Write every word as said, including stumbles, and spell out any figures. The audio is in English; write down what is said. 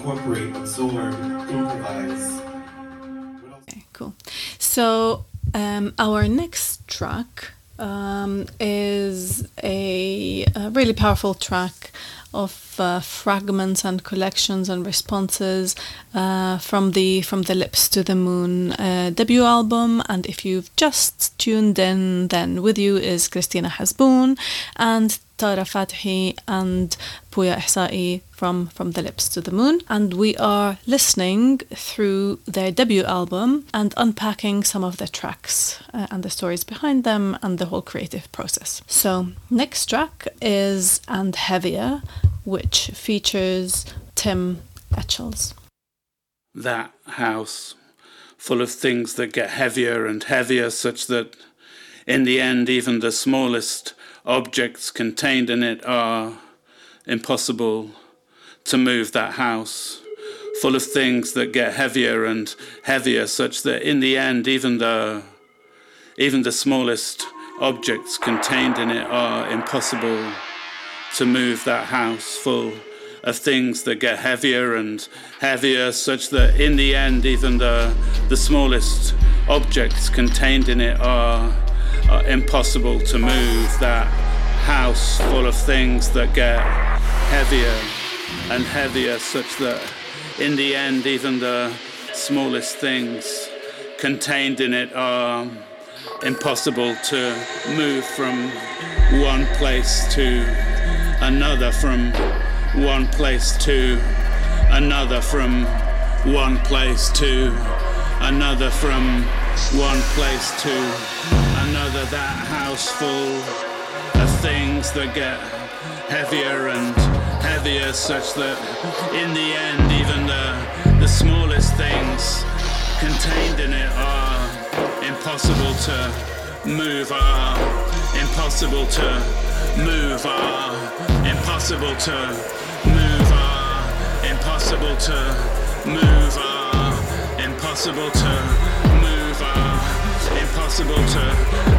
incorporate, absorb, improvise. Okay, cool. So um, our next track um, is a, a really powerful track of uh, fragments and collections and responses uh, from the from the Lips to the Moon uh, debut album. And if you've just tuned in, then with you is Christina Hasboun and Tara Fathi and Pouya Ihsa'i from, from the Lips to the Moon. And we are listening through their debut album and unpacking some of the tracks uh, and the stories behind them and the whole creative process. So next track is And Heavier, which features Tim Etchells. That house, full of things that get heavier and heavier, such that in the end even the smallest objects contained in it are impossible to move. That house, full of things that get heavier and heavier, such that in the end even the even the smallest objects contained in it are impossible to move. That house, full of things that get heavier and heavier, such that in the end even the the smallest objects contained in it are, are impossible to move. That house, full of things that get heavier and heavier, such that in the end even the smallest things contained in it are impossible to move from one place to another, from one place to another, from one place to another, from one place to another. That house full of things that get heavier and heavier, such that in the end even the, the smallest things contained in it are impossible to move, are impossible to move, are impossible to move, are impossible to move, are impossible to move, are impossible to